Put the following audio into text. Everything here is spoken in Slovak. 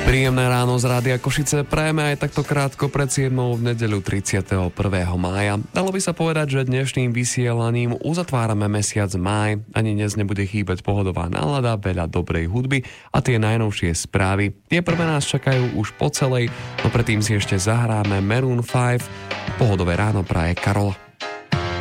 Príjemné ráno z Rádia Košice prajeme aj takto krátko pred 7 v nedeľu 31. mája. Dalo by sa povedať, že dnešným vysielaním uzatvárame mesiac máj. Ani dnes nebude chýbať pohodová nálada, veľa dobrej hudby a tie najnovšie správy. Tie prvé nás čakajú už po celej, no predtým si ešte zahráme Maroon 5. Pohodové ráno praje Karola.